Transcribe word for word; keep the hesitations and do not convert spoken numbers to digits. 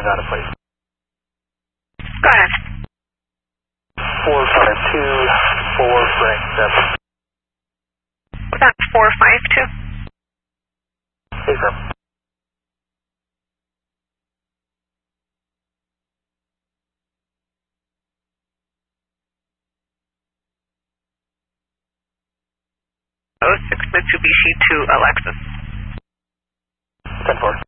got it, please. Go ahead. four five two, four Frank seven. That's four five two. Affirm. oh six Mitsubishi to Alexis. ten four.